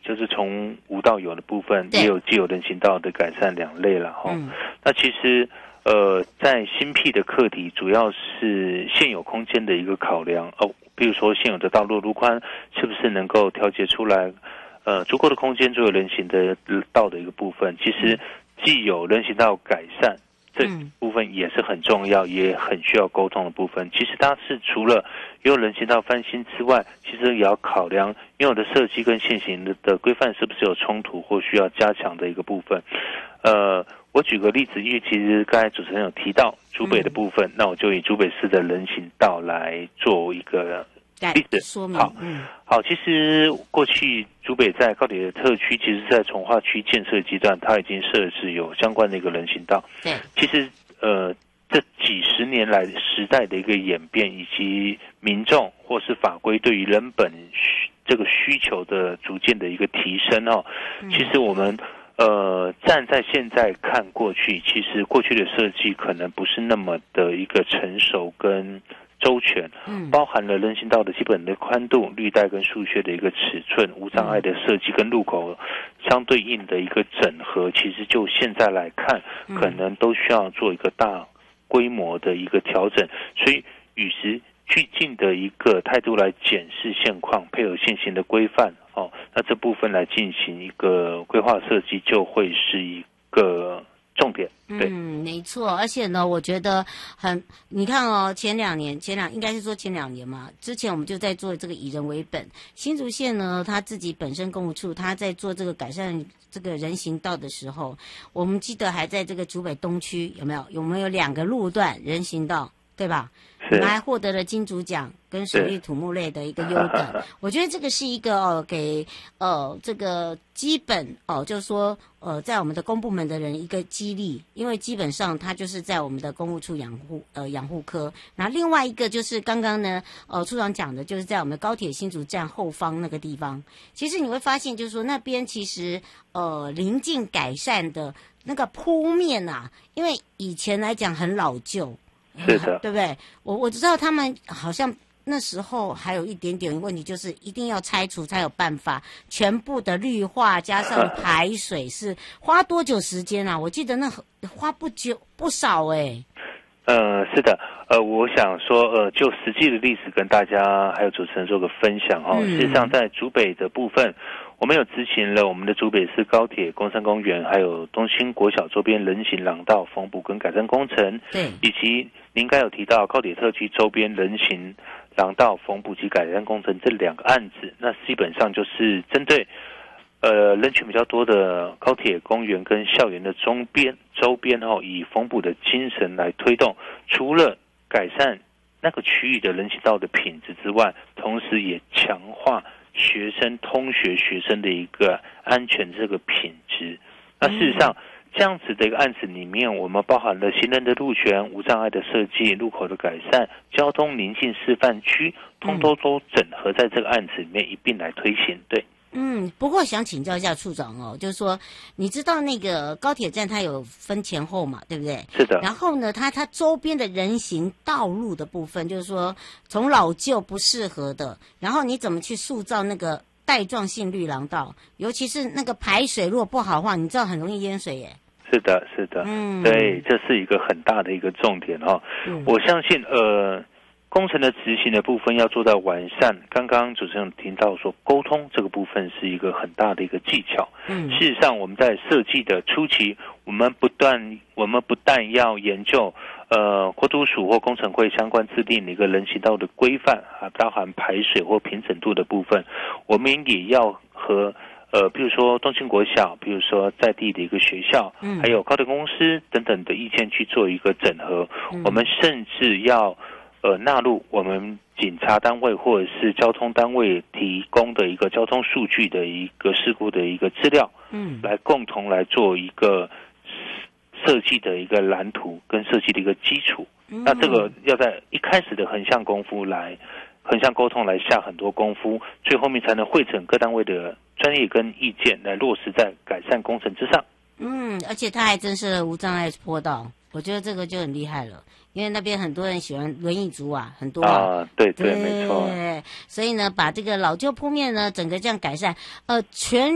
就是从无到有的部分， 对也有既有人行道的改善两类了哈。那其实在新辟的课题主要是现有空间的一个考量哦，比如说现有的道路路宽是不是能够调节出来足够的空间作为人行的道的一个部分。其实既有人行道改善这部分也是很重要，也很需要沟通的部分。其实它是除了有人行道翻新之外，其实也要考量原有的设计跟现行的规范是不是有冲突或需要加强的一个部分。我举个例子，因为其实刚才主持人有提到竹北的部分，那我就以竹北市的人行道来做一个例子说明。 好，其实过去竹北在高铁的特区，其实在从化区建设阶段，它已经设置有相关的一个人行道。 对， 其实这几十年来时代的一个演变，以及民众或是法规对于人本这个需求的逐渐的一个提升哦，其实我们站在现在看过去，其实过去的设计可能不是那么的一个成熟跟周全，包含了人行道的基本的宽度、绿带跟树屑的一个尺寸、无障碍的设计跟路口相对应的一个整合，其实就现在来看，可能都需要做一个大规模的一个调整，所以与时俱进的一个态度来检视现况，配合现行的规范哦，那这部分来进行一个规划设计，就会是一个重点。对， 没错，而且呢，我觉得你看哦，前两年应该是说前2年嘛，之前我们就在做这个以人为本。新竹县呢，他自己本身公务处，他在做这个改善这个人行道的时候，我们记得还在这个竹北东区有没有2个路段人行道，对吧？我们还获得了金竹奖跟水利土木类的一个优等。我觉得这个是一个给这个基本就是说在我们的公部门的人一个激励，因为基本上它就是在我们的公务处养护科。然后另外一个就是刚刚呢处长讲的，就是在我们高铁新竹站后方那个地方，其实你会发现就是说那边其实临近改善的那个铺面啊，因为以前来讲很老旧。 是的， 对不对？我知道他们好像那时候还有一点点问题，就是一定要拆除才有办法全部的绿化加上排水，是花多久时间啊？我记得那花不少哎。 是的，我想说，就实际的历史跟大家还有主持人做个分享哦。事实上，在竹北的部分，我们有执行了我们的竹北市高铁、工山公园，还有东兴国小周边人行廊道缝补跟改善工程， 对， 以及您刚有提到高铁特区周边人行廊道缝补及改善工程这2个案子，那基本上就是针对人群比较多的高铁公园跟校园的周边以缝补的精神来推动，除了改善那个区域的人行道的品质之外，同时也强化通学学生的一个安全这个品质。那事实上这样子的一个案子里面，我们包含了行人的路权、无障碍的设计、路口的改善、交通宁静示范区，通通都整合在这个案子里面一并来推行。对。 不过想请教一下处长哦，就是说，你知道那个高铁站它有分前后嘛，对不对？ 是的。 然后呢，它周边的人行道路的部分，就是说从老旧不适合的，然后你怎么去塑造那个带状性绿廊道？尤其是那个排水如果不好的话，你知道很容易淹水耶。 是的，是的。对，这是一个很大的一个重点哦。我相信工程的执行的部分要做到完善。刚刚主持人听到说，沟通这个部分是一个很大的一个技巧。事实上我们在设计的初期，我们不但要研究国土署或工程会相关制定的一个人行道的规范啊，包含排水或平整度的部分，我们也要和比如说东兴国小，比如说在地的一个学校，还有高铁公司等等的意见去做一个整合。我们甚至要纳入我们警察单位或者是交通单位提供的一个交通数据的一个事故的一个资料，来共同来做一个设计的一个蓝图跟设计的一个基础。那这个要在一开始的横向沟通来下很多功夫，最后面才能汇整各单位的专业跟意见来落实在改善工程之上。 而且它还增设了无障碍坡道，我觉得这个就很厉害了，因为那边很多人喜欢轮椅族啊，很多对，没错。 所以呢，把这个老旧铺面呢，整个这样改善，全